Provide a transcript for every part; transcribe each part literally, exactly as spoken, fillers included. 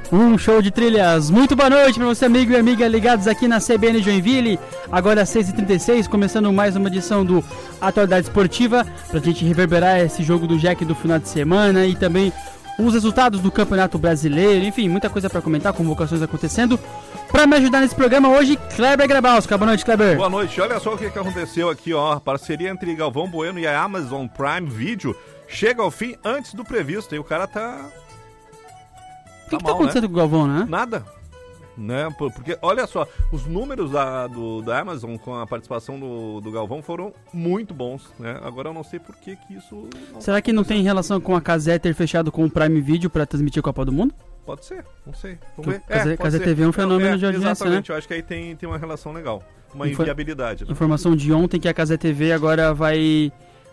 Um show de trilhas. Muito boa noite para você, amigo e amiga, ligados aqui na C B N Joinville. Agora às seis e trinta e seis, começando mais uma edição do Atualidade Esportiva, pra gente reverberar esse jogo do Jack do final de semana e também os resultados do Campeonato Brasileiro. Enfim, muita coisa para comentar, convocações acontecendo. Para me ajudar nesse programa hoje, Kleber Grabowska. Boa noite, Kleber. Boa noite. Olha só o que, que aconteceu aqui, ó. A parceria entre Galvão Bueno e a Amazon Prime Video chega ao fim antes do previsto. E o cara tá... O que, tá, que tá acontecendo, né, com o Galvão, né? Nada. Né? Porque, olha só, os números da, do, da Amazon com a participação do, do Galvão foram muito bons, né? Agora eu não sei por que que isso... Não Será que não tem relação com a Cazé ter fechado com o Prime Video para transmitir a Copa do Mundo? Pode ser, não sei. Vamos ver. Cazé, é, Cazé T V é um fenômeno é, de audiência, exatamente, né? eu acho que aí tem, tem uma relação legal, uma Infor- inviabilidade. Né? Informação de ontem que a Cazé T V agora vai...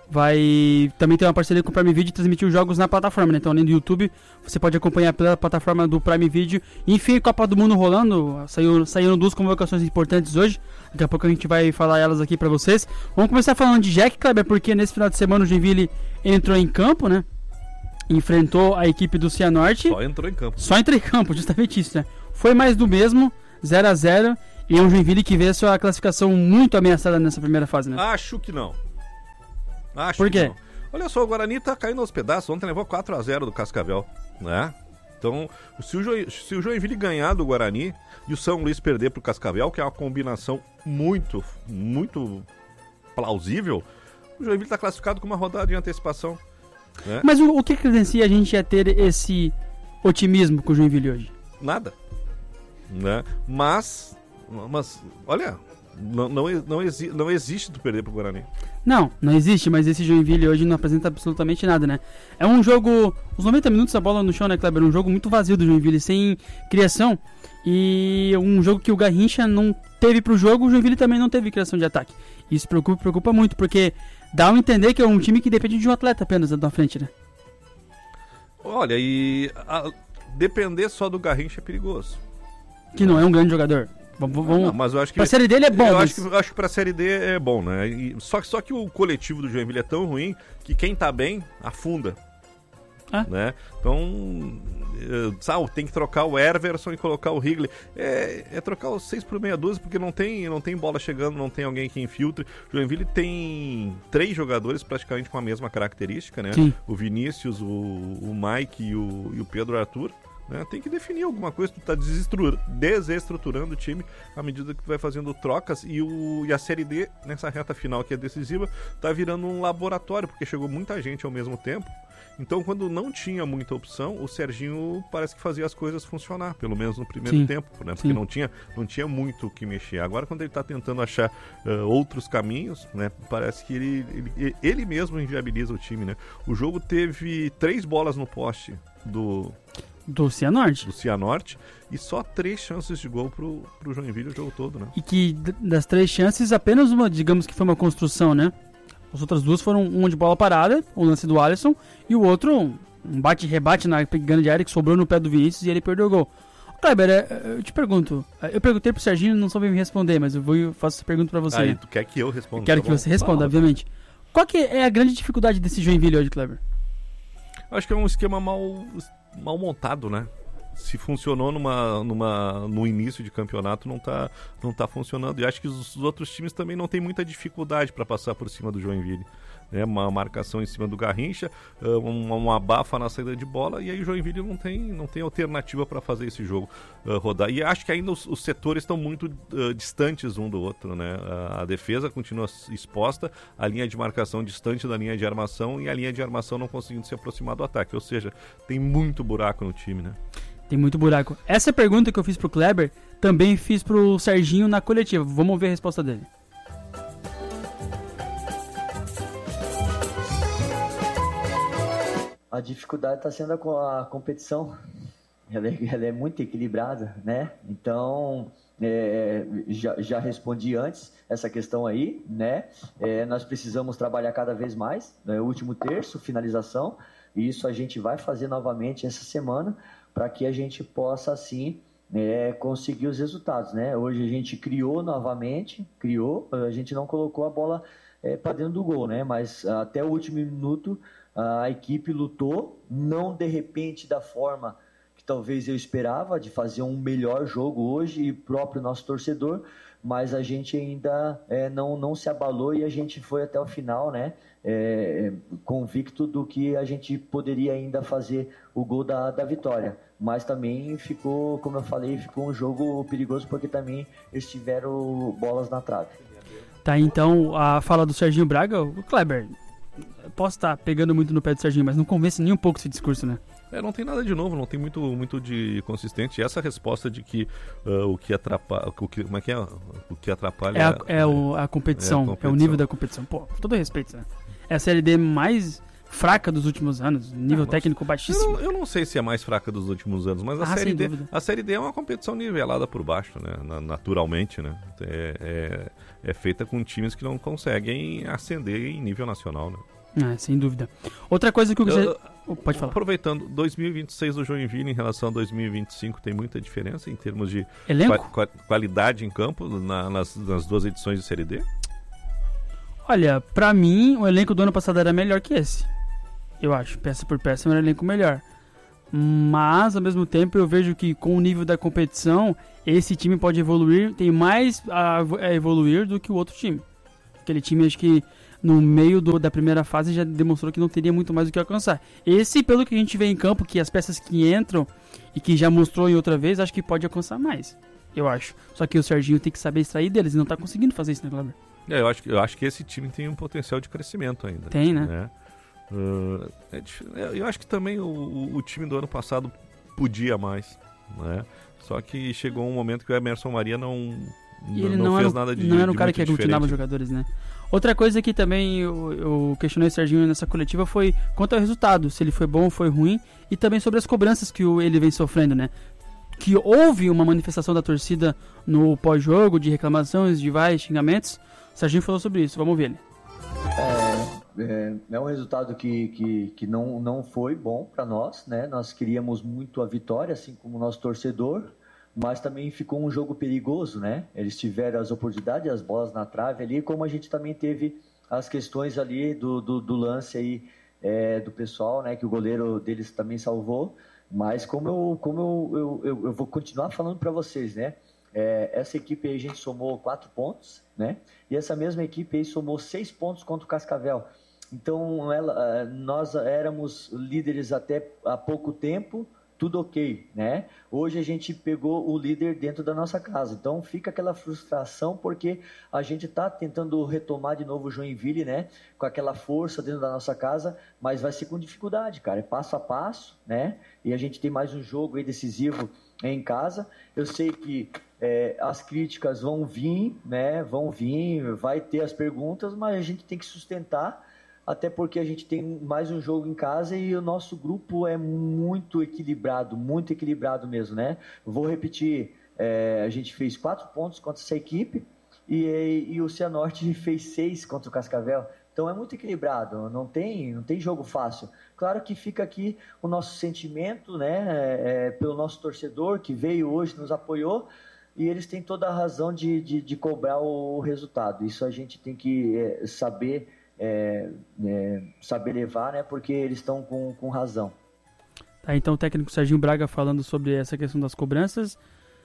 vai também ter uma parceria com o Prime Video e transmitir os jogos na plataforma, né? Então, além do YouTube, você pode acompanhar pela plataforma do Prime Video. Enfim, Copa do Mundo rolando, saiu, saíram duas convocações importantes hoje. Daqui a pouco a gente vai falar elas aqui pra vocês. Vamos começar falando de Jack, Kleber, porque nesse final de semana o Joinville entrou em campo, né? Enfrentou a equipe do Cianorte. Só entrou em campo. Só entrou em campo, justamente isso, né? Foi mais do mesmo, zero a zero. E é um Joinville que vê a sua classificação muito ameaçada nessa primeira fase, né? Acho que não. Acho Por quê? que não. Olha só, o Guarani tá caindo aos pedaços. Ontem levou quatro a zero do Cascavel, né? Então, se o, jo... se o Joinville ganhar do Guarani e o São Luís perder pro Cascavel, que é uma combinação muito, muito plausível, o Joinville tá classificado com uma rodada de antecipação, né? Mas o, o que credencia a gente a ter esse otimismo com o Joinville hoje? Nada, né? Mas, mas olha... Não, não, não, exi- não existe tu perder pro Guarani. Não, não existe, mas esse Joinville hoje não apresenta absolutamente nada, né? É um jogo, os noventa minutos a bola no chão, né, Kleber? Um jogo muito vazio do Joinville, sem criação. E um jogo que o Garrincha não teve pro jogo, o Joinville também não teve criação de ataque. Isso preocupa, preocupa muito, porque dá a entender que é um time que depende de um atleta apenas na frente, né? Olha, e a, depender só do Garrincha é perigoso. Que não é um grande jogador. Vamos, vamos... Não, mas eu acho que pra Série D ele é bom, eu mas... acho que, eu acho que pra Série D é bom, né? E, só, só que o coletivo do Joinville é tão ruim que quem tá bem afunda, ah. né? Então, sabe, tem que trocar o Everson e colocar o Wrigley. É, é trocar os seis por meia dúzia, porque não tem, não tem bola chegando, não tem alguém que infiltre. O Joinville tem três jogadores praticamente com a mesma característica, né? Sim. O Vinícius, o, o Mike e o, e o Pedro Arthur. Né? Tem que definir alguma coisa, tu tá desestruturando, desestruturando o time à medida que tu vai fazendo trocas, e, o, e a Série D, nessa reta final que é decisiva, tá virando um laboratório, porque chegou muita gente ao mesmo tempo. Então, quando não tinha muita opção, o Serginho parece que fazia as coisas funcionar, pelo menos no primeiro Sim. tempo, né? Porque não tinha, não tinha muito o que mexer. Agora, quando ele tá tentando achar uh, outros caminhos, né? Parece que ele, ele, ele mesmo inviabiliza o time, né? O jogo teve três bolas no poste do... Do Cianorte. Do Cianorte, e só três chances de gol pro, pro Joinville o jogo todo, né? E que das três chances, apenas uma, digamos que foi uma construção, né? As outras duas foram uma de bola parada, o lance do Alisson, e o outro, um bate-rebate na grande área que sobrou no pé do Vinícius e ele perdeu o gol. Kleber, eu te pergunto, eu perguntei pro Serginho, não soube me responder, mas eu vou eu faço essa pergunta pra você. Aí, né? tu quer que eu responda? Eu quero tá que bom? você responda, Fala. obviamente. Qual que é a grande dificuldade desse Joinville hoje, Kleber? Acho que é um esquema mal, mal montado, né? Se funcionou numa, numa, no início de campeonato, não tá, não tá funcionando. E acho que os, os outros times também não tem muita dificuldade para passar por cima do Joinville. Né? Uma marcação em cima do Garrincha, uma, uma abafa na saída de bola, e aí o Joinville não tem, não tem alternativa para fazer esse jogo uh, rodar. E acho que ainda os, os setores estão muito uh, distantes um do outro, né? A, a defesa continua exposta, a linha de marcação distante da linha de armação, e a linha de armação não conseguindo se aproximar do ataque. Ou seja, tem muito buraco no time, né? Tem muito buraco. Essa pergunta que eu fiz pro Kleber, também fiz pro Serginho na coletiva. Vamos ver a resposta dele. A dificuldade está sendo a, a competição. Ela é, ela é muito equilibrada, né? Então, é, já, já respondi antes essa questão aí, né? É, nós precisamos trabalhar cada vez mais, né? O último terço, finalização, e isso a gente vai fazer novamente essa semana, para que a gente possa, assim, é, conseguir os resultados, né? Hoje a gente criou novamente, criou, a gente não colocou a bola é, para dentro do gol, né? Mas até o último minuto a equipe lutou, não de repente da forma que que talvez eu esperava, de fazer um melhor jogo hoje, e próprio nosso torcedor, mas a gente ainda é, não, não se abalou e a gente foi até o final, né, é, convicto do que a gente poderia ainda fazer o gol da, da vitória. Mas também ficou, como eu falei, ficou um jogo perigoso porque também eles tiveram bolas na trave. Tá, então a fala do Serginho Braga, o Kleber, posso estar pegando muito no pé do Serginho, mas não convence nem um pouco esse discurso, né? É, não tem nada de novo, não tem muito, muito de consistente. E essa resposta de que uh, o que atrapalha. O que, como é que é? O que atrapalha. É a, é o, a, competição, é a competição, é o nível da competição. Pô, com todo respeito, né? É a Série D mais fraca dos últimos anos, nível ah, técnico baixíssimo. Eu não, eu não sei se é mais fraca dos últimos anos, mas a, ah, série D, a Série D é uma competição nivelada por baixo, né? Na, naturalmente, né? É, é, é feita com times que não conseguem ascender em nível nacional, né? É, sem dúvida. Outra coisa que eu quiser... Oh, pode falar. Aproveitando, dois mil e vinte e seis do Joinville em relação a dois mil e vinte e cinco tem muita diferença em termos de Elenco? Qua, qualidade em campo na, nas, nas duas edições de Série D? Olha, pra mim, o elenco do ano passado era melhor que esse. Eu acho, peça por peça, era um elenco melhor. Mas, ao mesmo tempo, eu vejo que com o nível da competição, esse time pode evoluir, tem mais a, a evoluir do que o outro time. Aquele time, acho que no meio do, da primeira fase já demonstrou que não teria muito mais o que alcançar. Esse, pelo que a gente vê em campo, que as peças que entram e que já mostrou em outra vez, acho que pode alcançar mais, eu acho. Só que o Serginho tem que saber extrair deles e não tá conseguindo fazer isso, né, Kleber? É, eu, acho, eu acho que esse time tem um potencial de crescimento ainda. Tem, né? né? Uh, é, eu acho que também o, o time do ano passado podia mais, né? Só que chegou um momento que o Emerson Maria não, e ele não, não fez era, nada de não era um de cara que aglutinava os jogadores, né? Outra coisa que também eu, eu questionei o Serginho nessa coletiva foi quanto ao resultado, se ele foi bom ou foi ruim, e também sobre as cobranças que o, ele vem sofrendo, né? Que houve uma manifestação da torcida no pós-jogo, de reclamações, de vários xingamentos. O Serginho falou sobre isso, vamos ver ele. É, é, é um resultado que, que, que não, não foi bom para nós, né? Nós queríamos muito a vitória, assim como o nosso torcedor, mas também ficou um jogo perigoso, né? Eles tiveram as oportunidades, as bolas na trave ali, como a gente também teve as questões ali do, do, do lance aí é, do pessoal, né? Que o goleiro deles também salvou, mas como eu, como eu, eu, eu, eu vou continuar falando para vocês, né? É, essa equipe aí a gente somou quatro pontos, né? E essa mesma equipe aí somou seis pontos contra o Cascavel. Então, ela, nós éramos líderes até há pouco tempo, tudo ok, né? Hoje a gente pegou o líder dentro da nossa casa. Então, fica aquela frustração porque a gente está tentando retomar de novo o Joinville, né? Com aquela força dentro da nossa casa, mas vai ser com dificuldade, cara. É passo a passo, né? E a gente tem mais um jogo aí decisivo em casa. Eu sei que é, as críticas vão vir, né? Vão vir, vai ter as perguntas, mas a gente tem que sustentar, até porque a gente tem mais um jogo em casa e o nosso grupo é muito equilibrado, muito equilibrado mesmo, né? Vou repetir, é, a gente fez quatro pontos contra essa equipe e, e, e o Cianorte fez seis contra o Cascavel. Então é muito equilibrado, não tem, não tem jogo fácil. Claro que fica aqui o nosso sentimento, né, é, pelo nosso torcedor que veio hoje, nos apoiou, e eles têm toda a razão de, de, de cobrar o resultado. Isso a gente tem que é, saber, é, é, saber levar, né, porque eles estão com, com razão. Tá, então o técnico Serginho Braga falando sobre essa questão das cobranças.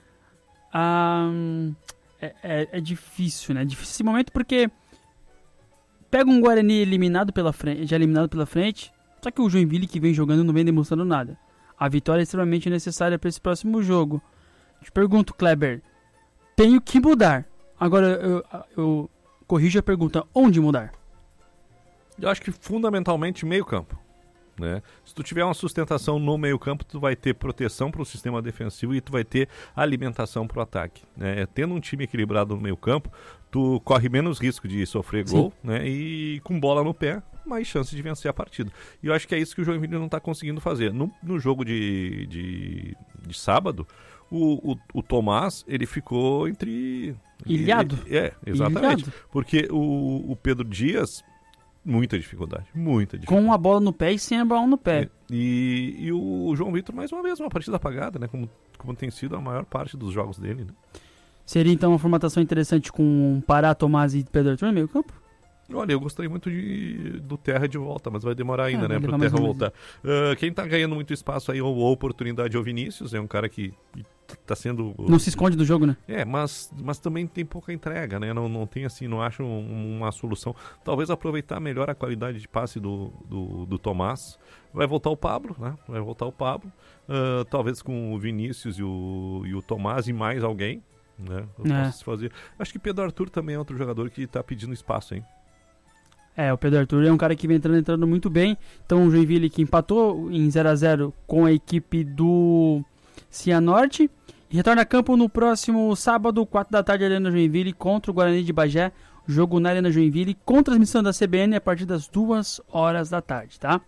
Ah, é, é, é difícil, né? Difícil esse momento porque pega um Guarani eliminado pela frente, já eliminado pela frente, só que o Joinville que vem jogando não vem demonstrando nada. A vitória é extremamente necessária para esse próximo jogo. Te pergunto, Kleber, tenho que mudar. Agora eu, eu corrijo a pergunta, onde mudar? Eu acho que fundamentalmente meio campo. Né? Se tu tiver uma sustentação no meio campo, tu vai ter proteção para o sistema defensivo e tu vai ter alimentação para o ataque. Né? Tendo um time equilibrado no meio campo, tu corre menos risco de sofrer gol, né? E com bola no pé, mais chance de vencer a partida. E eu acho que é isso que o Joinville não está conseguindo fazer. No, no jogo de, de, de sábado, o, o, o Tomás, ele ficou entre... Ilhado. Ele, é, exatamente. Ilhado. Porque o, o Pedro Dias... Muita dificuldade, muita dificuldade. Com a bola no pé e sem a bola no pé. E, e, e o João Vitor, mais uma vez, uma partida apagada, né? Como, como tem sido a maior parte dos jogos dele, né? Seria então uma formatação interessante com Pará, Tomás e Pedro Arthur no meio campo? Olha, eu gostaria muito de, do Terra de volta, mas vai demorar ainda, é, né, para o Terra voltar. Uh, quem tá ganhando muito espaço aí, a oportunidade é o Vinícius, é um cara que tá sendo... Não se esconde do jogo, né? É, mas, mas também tem pouca entrega, né? Não, não tem assim, não acho um, uma solução. Talvez aproveitar melhor a qualidade de passe do, do, do Tomás. Vai voltar o Pablo, né? Vai voltar o Pablo. Uh, talvez com o Vinícius e o, e o Tomás e mais alguém, né? Eu é. posso fazer. Acho que o Pedro Arthur também é outro jogador que tá pedindo espaço, hein? É, o Pedro Arthur é um cara que vem entrando, entrando muito bem. Então o Joinville que empatou em zero a zero com a equipe do Cianorte. E retorna a campo no próximo sábado, quatro da tarde, Arena Joinville, contra o Guarani de Bagé. Jogo na Arena Joinville, com transmissão da C B N a partir das duas horas da tarde, tá?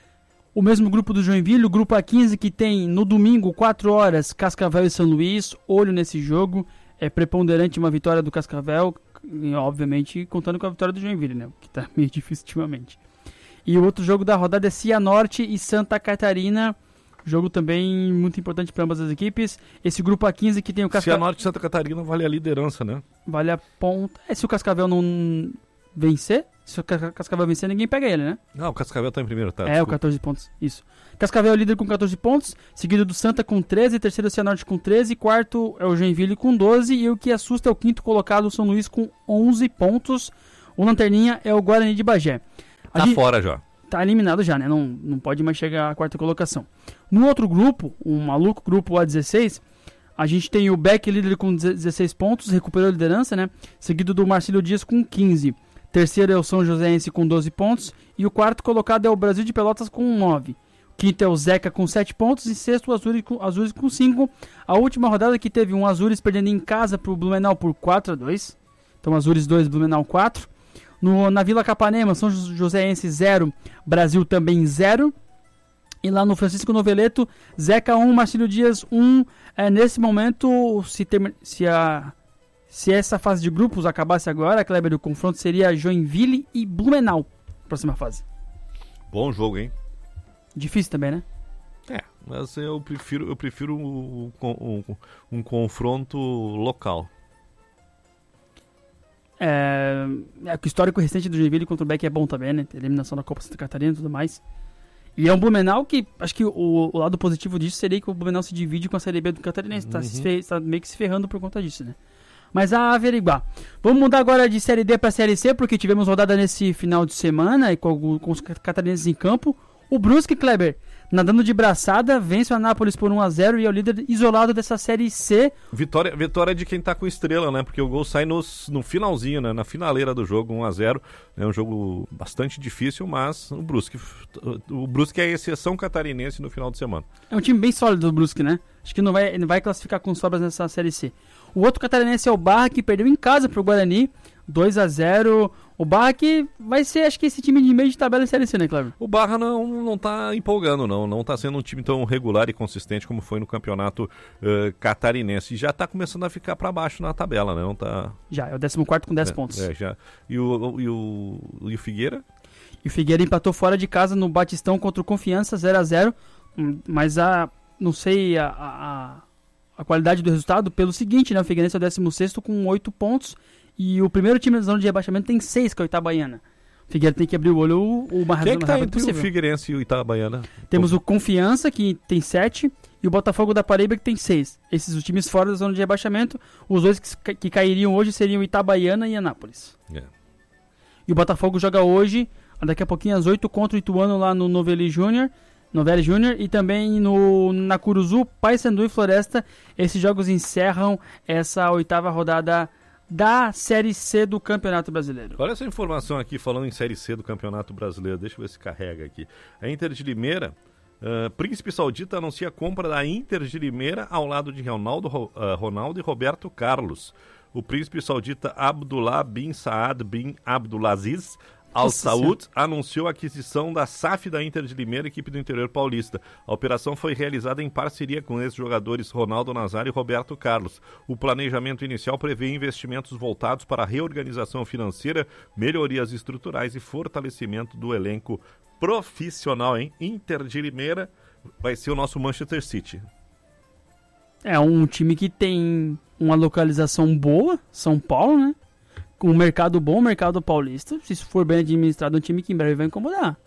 O mesmo grupo do Joinville, o grupo A quinze, que tem no domingo, quatro horas, Cascavel e São Luís. Olho nesse jogo. É preponderante uma vitória do Cascavel, e, obviamente contando com a vitória do Joinville, né? Que tá meio difícil ultimamente. E o outro jogo da rodada é Cianorte e Santa Catarina. Jogo também muito importante para ambas as equipes. Esse grupo A quinze que tem o Cascavel... Cianorte e Santa Catarina vale a liderança, né? Vale a ponta... É, se o Cascavel não vencer, se o Cascavel vencer, ninguém pega ele, né? Não, o Cascavel tá em primeiro, tá? É, desculpa. o catorze pontos, isso. Cascavel é o líder com catorze pontos, seguido do Santa com treze, terceiro o Cianorte com treze, quarto é o Joinville com doze, e o que assusta é o quinto colocado, o São Luís, com onze pontos. O lanterninha é o Guarani de Bagé. A tá gente... fora já. Tá eliminado já, né? Não, não pode mais chegar à quarta colocação. No outro grupo, um maluco grupo A dezesseis, a gente tem o Beck líder com dezesseis pontos, recuperou a liderança, né? Seguido do Marcílio Dias com quinze. Terceiro é o São Joséense com doze pontos. E o quarto colocado é o Brasil de Pelotas com nove. Quinto é o Zeca com sete pontos. E sexto o Azures com, Azures com cinco. A última rodada que teve um Azures perdendo em casa para o Blumenau por quatro a dois. Então Azures dois, Blumenau quatro. No, na Vila Capanema, São Joséense zero, Brasil também zero. E lá no Francisco Noveleto, Zeca um, Marcílio Dias um. É, nesse momento, se, ter, se, a, se essa fase de grupos acabasse agora, Kleber, o confronto seria Joinville e Blumenau. Próxima fase. Bom jogo, hein? Difícil também, né? É, mas eu prefiro, eu prefiro um, um, um, um confronto local. É, é, o histórico recente do Joinville contra o Beck é bom também, né? Eliminação da Copa Santa Catarina e tudo mais. E é um Blumenau que, acho que o, o lado positivo disso seria que o Blumenau se divide com a Série B do Catarinense. Uhum. Tá, se, tá meio que se ferrando por conta disso, né? Mas a averiguar. Vamos mudar agora de Série D para Série C, porque tivemos rodada nesse final de semana e com, com os catarinenses em campo. O Brusque, Kleber, nadando de braçada, vence o Anápolis por um a zero e é o líder isolado dessa Série C. Vitória, vitória de quem tá com estrela, né? Porque o gol sai no, no finalzinho, né? Na finaleira do jogo, um a zero. É um jogo bastante difícil, mas o Brusque, o Brusque é a exceção catarinense no final de semana. É um time bem sólido do Brusque, né? Acho que não vai, não vai classificar com sobras nessa Série C. O outro catarinense é o Barra, que perdeu em casa pro Guarani, dois a zero. O Barra que vai ser, acho que esse time de meio de tabela em Série C, né, Cláudio? O Barra não, não tá empolgando, não. Não tá sendo um time tão regular e consistente como foi no campeonato uh, catarinense. E já tá começando a ficar para baixo na tabela, né? Não tá... Já, é o décimo quarto com dez é, pontos. É, já. E o, e, o, e o Figueira? E o Figueira empatou fora de casa no Batistão contra o Confiança, zero a zero. Mas a... não sei a... a... a qualidade do resultado pelo seguinte, né? O Figueirense é o décimo sexto com oito pontos. E o primeiro time da zona de rebaixamento tem seis, que é o Itabaiana. O Figueira tem que abrir o olho o mais Quem é que tá entre possível. o Figueirense e o Itabaiana? Temos o Confiança, que tem sete, e o Botafogo da Paraíba, que tem seis. Esses os times fora da zona de rebaixamento. Os dois que, que cairiam hoje seriam Itabaiana e Anápolis. É. E o Botafogo joga hoje, daqui a pouquinho às oito, contra o Ituano lá no Novelli Júnior. Novelli Júnior e também no na Curuzu, Paysandu e Floresta. Esses jogos encerram essa oitava rodada da Série C do Campeonato Brasileiro. Olha essa informação aqui, falando em Série C do Campeonato Brasileiro. Deixa eu ver se carrega aqui. A Inter de Limeira, uh, Príncipe Saudita anuncia a compra da Inter de Limeira ao lado de Ronaldo, uh, Ronaldo e Roberto Carlos. O Príncipe Saudita Abdullah bin Saad bin Abdulaziz Al Saud anunciou a aquisição da S A F da Inter de Limeira, equipe do interior paulista. A operação foi realizada em parceria com esses jogadores Ronaldo Nazário e Roberto Carlos. O planejamento inicial prevê investimentos voltados para a reorganização financeira, melhorias estruturais e fortalecimento do elenco profissional, hein? Inter de Limeira vai ser o nosso Manchester City. É um time que tem uma localização boa, São Paulo, né? um mercado bom, um mercado paulista, se isso for bem administrado, é um time que em breve vai incomodar.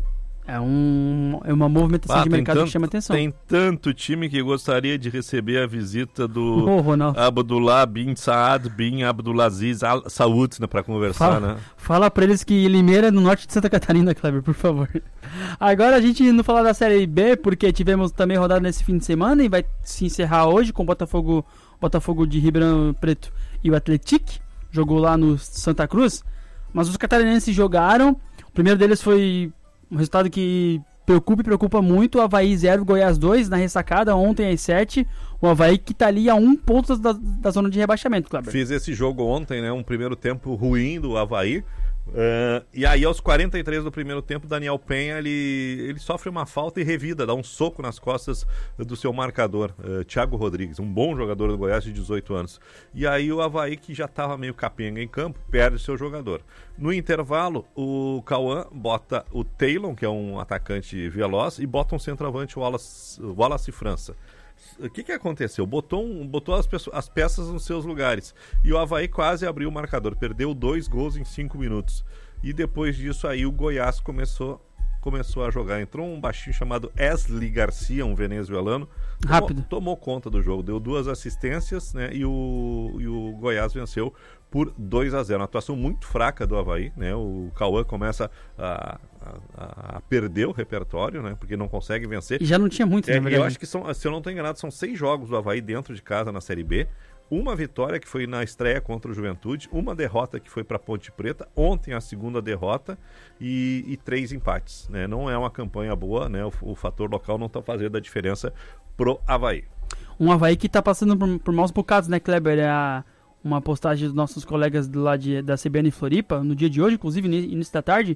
É, um, é uma movimentação ah, de mercado tanto, que chama atenção. Tem tanto time que gostaria de receber a visita do oh, Abdullah bin Saad bin Abdulaziz Al Saud, né, para conversar, fala, né? Fala pra eles que Limeira é no norte de Santa Catarina, Kleber, por favor. Agora a gente não falar da Série B, porque tivemos também rodada nesse fim de semana e vai se encerrar hoje com o Botafogo, Botafogo de Ribeirão Preto e o Atlético. Jogou lá no Santa Cruz. Mas os catarinenses jogaram. O primeiro deles foi um resultado que preocupa e preocupa muito. O Avaí zero, Goiás dois na ressacada ontem às sete. O Avaí que tá ali a um ponto da, da zona de rebaixamento, Kleber. Fiz esse jogo ontem, né? Um primeiro tempo ruim do Avaí. Uh, e aí aos quarenta e três do primeiro tempo, Daniel Penha ele, ele sofre uma falta e revida, dá um soco nas costas do seu marcador, uh, Thiago Rodrigues, um bom jogador do Goiás de dezoito anos. E aí o Avaí, que já estava meio capenga em campo, perde seu jogador. No intervalo, o Cauã bota o Taylor, que é um atacante veloz, e bota um centroavante, o Wallace, Wallace França. O que que aconteceu? Botou, um, botou as, pessoas, as peças nos seus lugares e o Avaí quase abriu o marcador, perdeu dois gols em cinco minutos e depois disso aí o Goiás começou, começou a jogar. Entrou um baixinho chamado Esli Garcia, um venezuelano, rápido, tomou, tomou conta do jogo, deu duas assistências, né, e, o, e o Goiás venceu por dois a zero, uma atuação muito fraca do Avaí, né? O Cauã começa a, a, a perder o repertório, né? Porque não consegue vencer. E já não tinha muito, é, na verdade. Eu acho que, são, se eu não estou enganado, são seis jogos do Avaí dentro de casa na Série B. Uma vitória que foi na estreia contra o Juventude, uma derrota que foi para Ponte Preta, ontem a segunda derrota e, e três empates, né? Não é uma campanha boa, né? O, o fator local não está fazendo a diferença pro Avaí. Um Avaí que está passando por, por maus bocados, né, Kleber? É a... uma postagem dos nossos colegas lá de, da C B N Floripa, no dia de hoje, inclusive, início da tarde,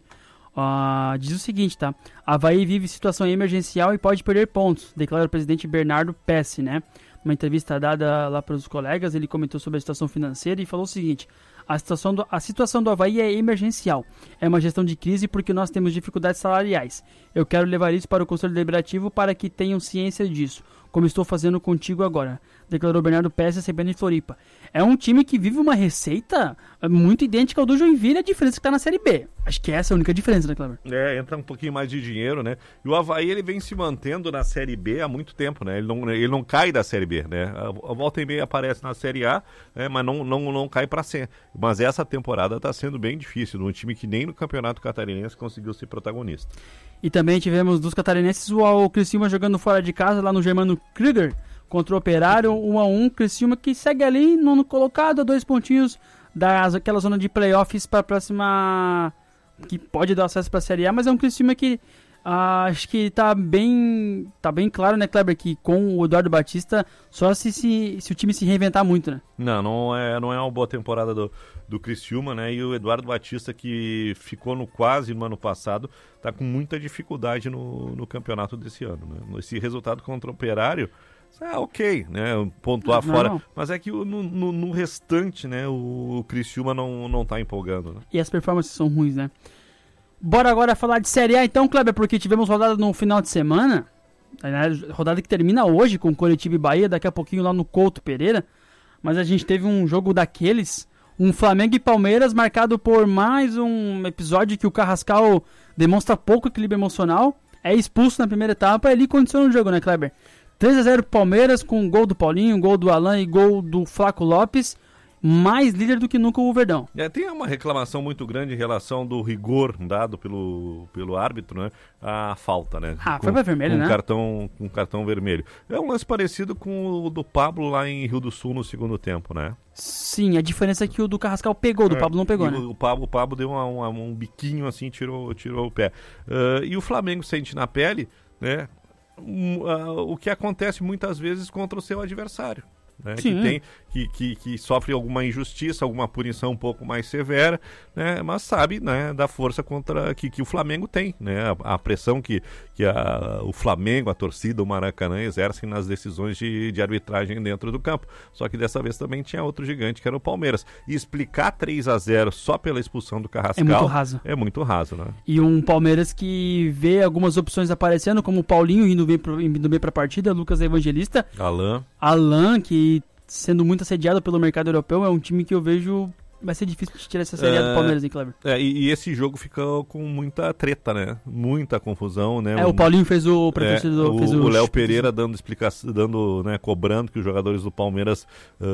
uh, diz o seguinte, tá? Avaí vive situação emergencial e pode perder pontos, declara o presidente Bernardo Pesce, né? Numa entrevista dada lá para os colegas, ele comentou sobre a situação financeira e falou o seguinte: a situação, do, a situação do Avaí é emergencial. É uma gestão de crise porque nós temos dificuldades salariais. Eu quero levar isso para o Conselho Deliberativo para que tenham ciência disso, como estou fazendo contigo agora, declarou Bernardo Pesce, C B N Floripa. É um time que vive uma receita muito idêntica ao do Joinville, a diferença que está na Série B. Acho que essa é a única diferença, né, Cleber? É, entra um pouquinho mais de dinheiro, né? E o Avaí, ele vem se mantendo na Série B há muito tempo, né? Ele não, ele não cai da Série B, né? A, a volta e meia aparece na Série A, né? Mas não, não, não cai para C. Mas essa temporada está sendo bem difícil, num time que nem no Campeonato Catarinense conseguiu ser protagonista. E também tivemos dos catarinenses o Criciúma jogando fora de casa, lá no Germano Krüger, contra o Operário, um a um, Criciúma que segue ali, nono colocado, a dois pontinhos daquela zona de playoffs para a próxima, que pode dar acesso para a Série A, mas é um Criciúma que ah, acho que tá bem, tá bem claro, né, Kleber, que com o Eduardo Batista, só se, se, se o time se reinventar muito, né? Não, não é, não é uma boa temporada do, do Criciúma, né, e o Eduardo Batista, que ficou no quase no ano passado, tá com muita dificuldade no, no campeonato desse ano, né? Esse resultado contra o Operário, ah, ok, né, pontuar não, fora, não. Mas é que no, no, no restante, né, o Criciúma não, não tá empolgando, né? E as performances são ruins, né? Bora agora falar de Série A então, Kleber, porque tivemos rodada no final de semana, rodada que termina hoje com Coritiba e Bahia, daqui a pouquinho lá no Couto Pereira, mas a gente teve um jogo daqueles, um Flamengo e Palmeiras marcado por mais um episódio que o Carrascal demonstra pouco equilíbrio emocional, é expulso na primeira etapa e ele condiciona o jogo, né, Kleber? três a zero Palmeiras com gol do Paulinho, gol do Alan e gol do Flaco Lopes, mais líder do que nunca o Verdão. É, tem uma reclamação muito grande em relação do rigor dado pelo, pelo árbitro, né? A falta, né? Ah, com, foi pra vermelho, com né? Cartão, com cartão vermelho. É um lance parecido com o do Pablo lá em Rio do Sul no segundo tempo, né? Sim, a diferença é que o do Carrascal pegou, do é, Pablo não pegou, né? O Pablo, o Pablo deu uma, uma, um biquinho assim, tirou, tirou o pé. Uh, e o Flamengo sente na pele, né? Um, uh, o que acontece muitas vezes contra o seu adversário, né? Que, tem, que, que, que sofre alguma injustiça, alguma punição um pouco mais severa, né? Mas sabe, né, da força contra que, que o Flamengo tem, né? A, a pressão que, que a, o Flamengo, a torcida, o Maracanã exercem nas decisões de, de arbitragem dentro do campo. Só que dessa vez também tinha outro gigante, que era o Palmeiras. E explicar três a zero só pela expulsão do Carrascal é muito raso. É muito raso, né? E um Palmeiras que vê algumas opções aparecendo, como o Paulinho indo bem, pro, indo bem pra partida, Lucas Evangelista, Alan, Alan, que sendo muito assediado pelo mercado europeu, é um time que eu vejo vai ser difícil de tirar essa série é, do Palmeiras, hein, Kleber? É, e, e esse jogo ficou com muita treta, né? Muita confusão, né? É, o Paulinho fez o... É, do, fez o, o, o Léo Pereira dando explicação, dando, né, cobrando que os jogadores do Palmeiras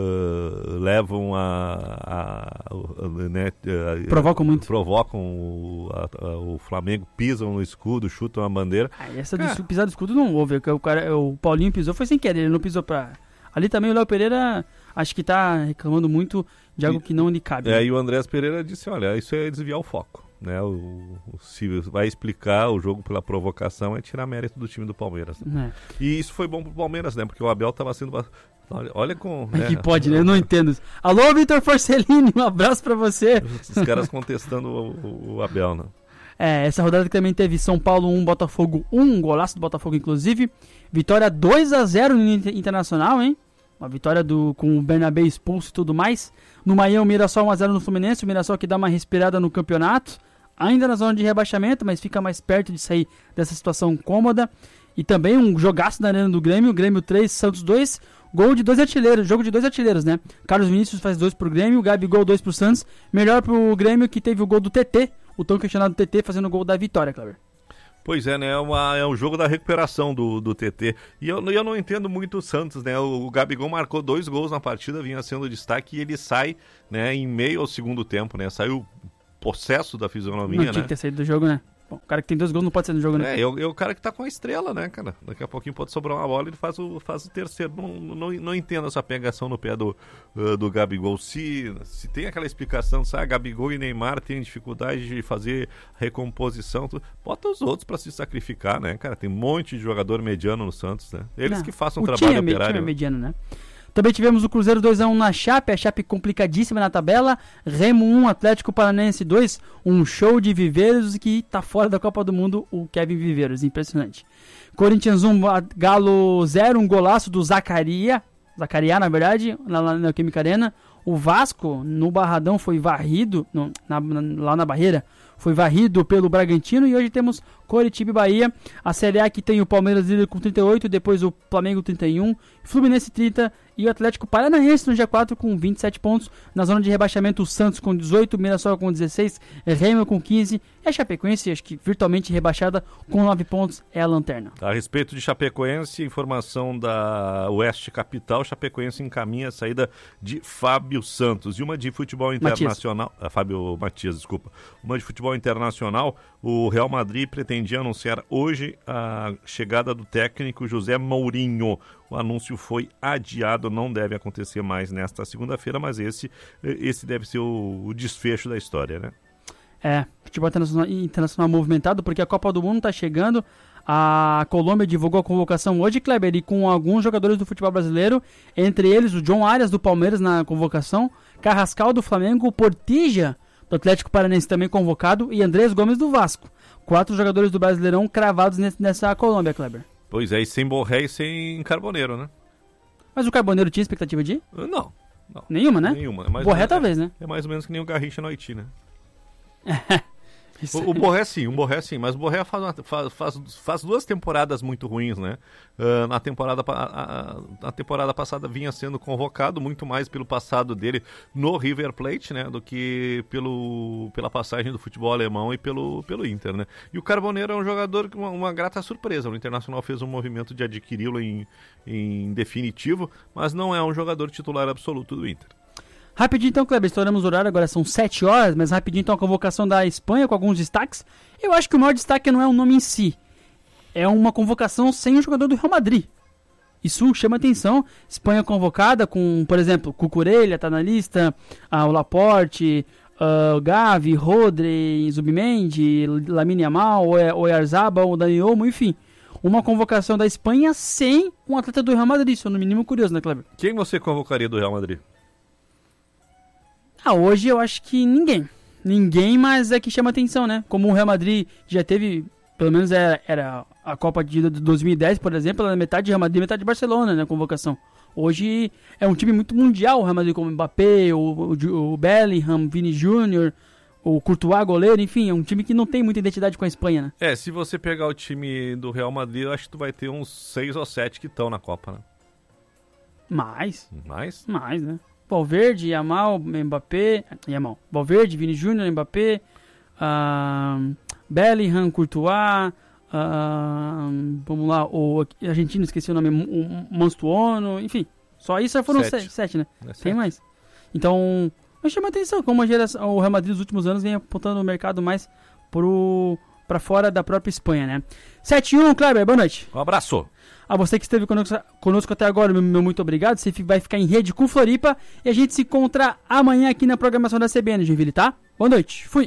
uh, levam a... a, a né, a provocam muito. Provocam o, a, a, o Flamengo, pisam no escudo, chutam a bandeira. Ah, essa do é. pisar do escudo não houve. O, cara, o Paulinho pisou, foi sem querer, ele não pisou pra... Ali também o Léo Pereira acho que tá reclamando muito de algo que não lhe cabe. É, né? E o Andrés Pereira disse, olha, isso é desviar o foco. Né? O, o, se vai explicar o jogo pela provocação é tirar mérito do time do Palmeiras. Né? É. E isso foi bom pro Palmeiras, né? Porque o Abel tava sendo... Olha, olha com... É né? que pode, né? Eu não entendo. Alô, Vitor Forcellini, um abraço pra você. Os caras contestando o, o, o Abel, né? É, essa rodada que também teve São Paulo um, Botafogo um, um golaço do Botafogo, inclusive. Vitória dois a zero no Internacional, hein? Uma vitória do, com o Bernabé expulso e tudo mais. No Miami, o Mirassol um a zero no Fluminense. O Mirassol que dá uma respirada no campeonato. Ainda na zona de rebaixamento, mas fica mais perto de sair dessa situação cômoda. E também um jogaço na arena do Grêmio. Grêmio três, Santos dois. Gol de dois artilheiros, jogo de dois artilheiros, né? Carlos Vinícius faz dois pro Grêmio, Gabigol dois pro Santos. Melhor pro Grêmio que teve o gol do T T. O tão questionado T T fazendo o gol da vitória, Kleber. Pois é, né? É, uma, é um jogo da recuperação do, do T T. E eu, eu não entendo muito o Santos, né? O, o Gabigol marcou dois gols na partida, vinha sendo destaque, e ele sai, né, em meio ao segundo tempo, né? Saiu possesso da fisionomia, não né? tinha que ter saído do jogo, né? Bom, o cara que tem dois gols não pode sair do jogo, né? É, é o, é o cara que tá com a estrela, né, cara? Daqui a pouquinho pode sobrar uma bola e ele faz o, faz o terceiro. Não, não, não entendo essa pegação no pé do, uh, do Gabigol. Se, se tem aquela explicação, sabe? Gabigol e Neymar têm dificuldade de fazer recomposição, tudo, bota os outros pra se sacrificar, né, cara? Tem um monte de jogador mediano no Santos, né? Eles não, que façam um trabalho time, operário. O time é mediano, né? Também tivemos o Cruzeiro dois a um na Chape, a Chape complicadíssima na tabela. Remo um, Atlético Paranaense dois, um show de Viveiros que tá fora da Copa do Mundo, o Kevin Viveiros, impressionante. Corinthians um, Galo zero, um golaço do Zacaria, Zacaria na verdade, lá na Neoquímica Arena. O Vasco, no Barradão, foi varrido, no, na, na, lá na Barreira, foi varrido pelo Bragantino. E hoje temos Coritiba e Bahia. A Série A que tem o Palmeiras líder com trinta e oito, depois o Flamengo trinta e um, Fluminense trinta e o Atlético Paranaense no G quatro com vinte e sete pontos. Na zona de rebaixamento, o Santos com dezoito, Mirassol com dezesseis, Remo com quinze. E a Chapecoense, acho que virtualmente rebaixada, com nove pontos, é a lanterna. A respeito de Chapecoense, informação da Oeste Capital, Chapecoense encaminha a saída de Fábio Santos. E uma de futebol internacional... Ah, Fábio Matias, desculpa. Uma de futebol internacional, o Real Madrid pretendia anunciar hoje a chegada do técnico José Mourinho. O anúncio foi adiado, não deve acontecer mais nesta segunda-feira, mas esse, esse deve ser o, o desfecho da história, né? É, futebol internacional, internacional movimentado, porque a Copa do Mundo está chegando. A Colômbia divulgou a convocação hoje, Kleber, e com alguns jogadores do futebol brasileiro, entre eles o John Arias do Palmeiras na convocação, Carrascal do Flamengo, Portilla do Atlético Paranaense também convocado e Andrés Gomes do Vasco. Quatro jogadores do Brasileirão cravados nessa Colômbia, Kleber. Pois é, e sem Borré e sem Carboneiro, né? Mas o Carboneiro tinha expectativa de ir? Não. não. Nenhuma, né? Nenhuma. É mais Borré menos, talvez, é, né? É mais ou menos que nem o Garrincha no Haiti, né? O, o Borré sim, o Borré sim, mas o Borré faz, uma, faz, faz, faz duas temporadas muito ruins, né? Uh, na, temporada, a, a, na temporada passada vinha sendo convocado muito mais pelo passado dele no River Plate, né? Do que pelo, pela passagem do futebol alemão e pelo, pelo Inter, né? E o Carboneiro é um jogador, uma, uma grata surpresa. O Internacional fez um movimento de adquiri-lo em, em definitivo, mas não é um jogador titular absoluto do Inter. Rapidinho então, Kleber, estouramos o horário, agora são sete horas, mas rapidinho então a convocação da Espanha com alguns destaques. Eu acho que o maior destaque não é o nome em si, é uma convocação sem o jogador do Real Madrid. Isso chama atenção. Espanha convocada com, por exemplo, Cucurella tá na lista, ah, o Laporte, ah, o Gavi, Rodri, Zubimendi, Lamine Yamal, Oyarzabal, o Dani Olmo, enfim. Uma convocação da Espanha sem um atleta do Real Madrid, isso é no mínimo curioso, né, Kleber? Quem você convocaria do Real Madrid? Ah, hoje eu acho que ninguém. Ninguém, mas é que chama atenção, né? Como o Real Madrid já teve, pelo menos era, era a Copa de dois mil e dez, por exemplo, era metade de Real Madrid, metade de Barcelona na convocação. Hoje é um time muito mundial, o Real Madrid, como o Mbappé, o, o, o Bellingham, Vini Júnior, o Courtois, goleiro, enfim, é um time que não tem muita identidade com a Espanha, né? É, se você pegar o time do Real Madrid, eu acho que tu vai ter uns seis ou sete que estão na Copa, né? Mais. Mais? Mais, né? Valverde, Yamal, Mbappé, Yamal, Valverde, Vini Júnior, Mbappé, uh, Bellingham, Courtois, uh, vamos lá, o argentino, esqueci o nome, o Manstuono, enfim, só isso já foram sete, sete, sete né? É sete. Tem mais. Então, mas chama atenção como a geração, o Real Madrid nos últimos anos vem apontando o mercado mais pro, pra fora da própria Espanha, né? sete e um, Kleber, boa noite. Um abraço. A você que esteve conosco, conosco até agora, meu, meu muito obrigado. Você vai ficar em rede com Floripa e a gente se encontra amanhã aqui na programação da C B N, Joinville, tá? Boa noite, fui!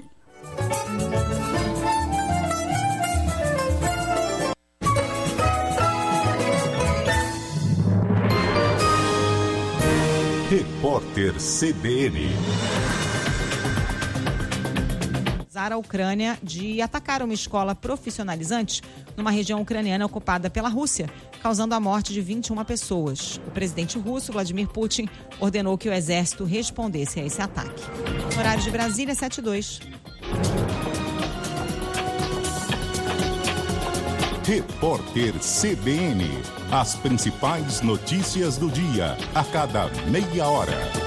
Repórter C B N. A Ucrânia de atacar uma escola profissionalizante numa região ucraniana ocupada pela Rússia, causando a morte de vinte e uma pessoas. O presidente russo, Vladimir Putin, ordenou que o exército respondesse a esse ataque. Horário de Brasília, sete e dois. Repórter C B N. As principais notícias do dia, a cada meia hora.